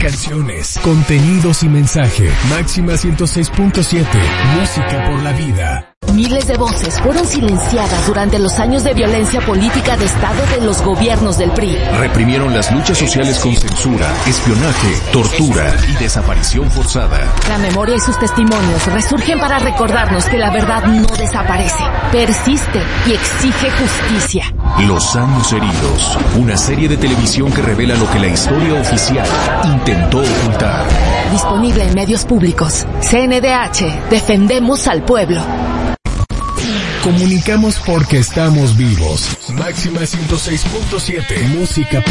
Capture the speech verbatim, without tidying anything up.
Canciones, contenidos y mensaje. Máxima ciento seis punto siete. Música por la vida. Miles de voces fueron silenciadas durante los años de violencia política de Estado de los gobiernos del P R I. Reprimieron las luchas sociales con censura, espionaje, tortura y desaparición forzada. La memoria y sus testimonios resurgen para recordarnos que la verdad no desaparece, persiste y exige justicia. Los años heridos, una serie de televisión que revela lo que la historia oficial intentó ocultar. Disponible en medios públicos. C N D H, defendemos al pueblo. Comunicamos porque estamos vivos. Máxima ciento seis punto siete. Música